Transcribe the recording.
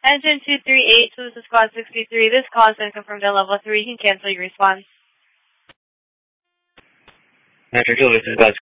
Engine 238, so this is squad 63. This call is confirmed at level 3. You can cancel your response. Metro Fuel, this is Buzz.